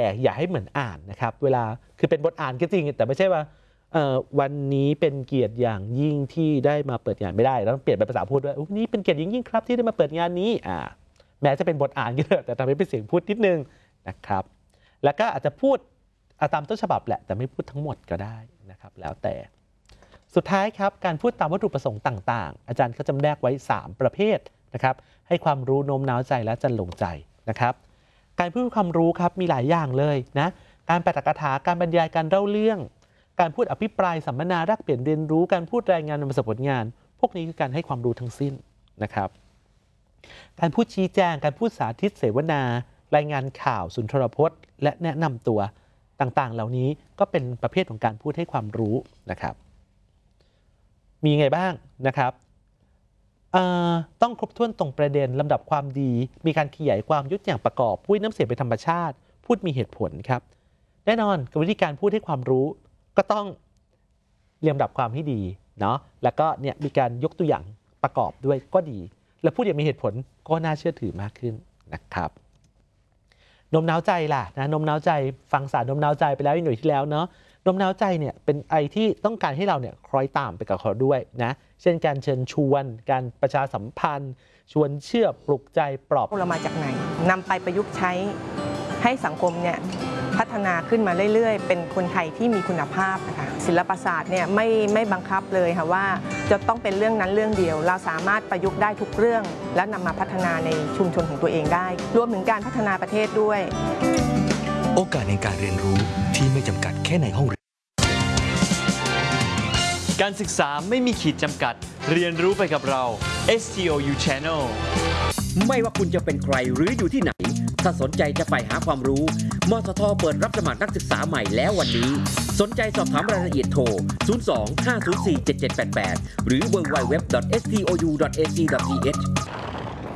อย่าให้เหมือนอ่านนะครับเวลาคือเป็นบทอ่านก็จริงแต่ไม่ใช่ว่าวันนี้เป็นเกียรติอย่างยิ่งที่ได้มาเปิดงานไม่ได้ต้องเปลี่ยนเป็นภาษาพูดด้วยวันนี้เป็นเกียรติยิ่งครับที่ได้มาเปิดงานนี้แม้จะเป็นบทอ่านก็เถอะแต่ทำให้เป็นเสียงพูดนิดนึงนะครับแล้วก็อาจจะพูดตามต้นฉบับแหละแต่ไม่พูดทั้งหมดก็ได้นะครับแล้วแต่สุดท้ายครับการพูดตามวัตถุประสงค์ต่างๆอาจารย์เขาจำแนกไว้3ประเภทนะครับให้ความรู้โน้มน้าวใจและจันลงใจนะครับการพูดความรู้ครับมีหลายอย่างเลยนะการปาฐกถาการบรรยายการเล่าเรื่องการพูดอภิปรายสัมมนาแลกเปลี่ยนเรียนรู้การพูดรายงานนำมาสู่ผลงานพวกนี้คือการให้ความรู้ทั้งสิ้นนะครับการพูดชี้แจงการพูดสาธิตเสวนารายงานข่าวสุนทรพจน์และแนะนำตัวต่างๆเหล่านี้ก็เป็นประเภทของการพูดให้ความรู้นะครับมีไงบ้างนะครับต้องครบถ้วนตรงประเด็นลำดับความดีมีการขยายความยุติอย่างประกอบพูดน้ำเสียงเป็นธรรมชาติพูดมีเหตุผลครับแน่นอนวิธีการพูดให้ความรู้ก็ต้องเรียงลำดับความให้ดีเนาะแล้วก็เนี่ยมีการยกตัวอย่างประกอบด้วยก็ดีและพูดอย่างมีเหตุผลก็น่าเชื่อถือมากขึ้นนะครับโน้มน้าวใจล่ะนะโน้มน้าวใจฟังสารโน้มน้าวใจไปแล้วหน่วยที่แล้วเนาะโน้มน้าวใจเนี่ยเป็นไอที่ต้องการให้เราเนี่ยคล้อยตามไปกับเขาด้วยนะเช่นการเชิญชวนการประชาสัมพันธ์ชวนเชื่อปลุกใจปลอบเรามาจากไหนนำไปประยุกต์ใช้ให้สังคมเนี่ยพัฒนาขึ้นมาเรื่อยๆเป็นคนไทยที่มีคุณภาพนะคะศิลปศาสตร์เนี่ยไม่บังคับเลยค่ะว่าจะต้องเป็นเรื่องนั้นเรื่องเดียวเราสามารถประยุกต์ได้ทุกเรื่องและนำมาพัฒนาในชุมชนของตัวเองได้รวมถึงการพัฒนาประเทศด้วยโอกาสในการเรียนรู้ที่ไม่จำกัดแค่ในห้องเรียนการศึกษาไม่มีขีดจำกัดเรียนรู้ไปกับเรา STOU Channel ไม่ว่าคุณจะเป็นใครหรืออยู่ที่ไหนถ้าสนใจจะใฝ่หาความรู้มสทเปิดรับสมัครนักศึกษาใหม่แล้ววันนี้สนใจสอบถามรายละเอียดโทร 02 504 7788 หรือ www.stou.ac.th